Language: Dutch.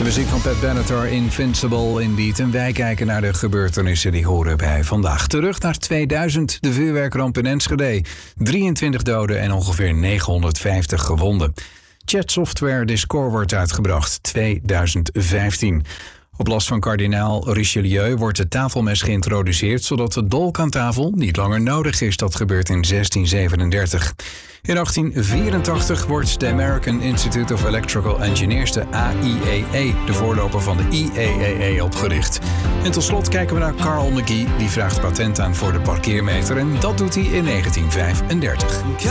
muziek van Pat Benatar, Invincible Indeed. En wij kijken naar de gebeurtenissen die horen bij vandaag. Terug naar 2000, de vuurwerkramp in Enschede. 23 doden en ongeveer 950 gewonden. Chatsoftware Discord wordt uitgebracht, 2015. Op last van kardinaal Richelieu wordt het tafelmes geïntroduceerd, zodat de dolk aan tafel niet langer nodig is. Dat gebeurt in 1637. In 1884 wordt de American Institute of Electrical Engineers, de AIEE, de voorloper van de IEEE, opgericht. En tot slot kijken we naar Carl McGee, die vraagt patent aan voor de parkeermeter. En dat doet hij in 1935.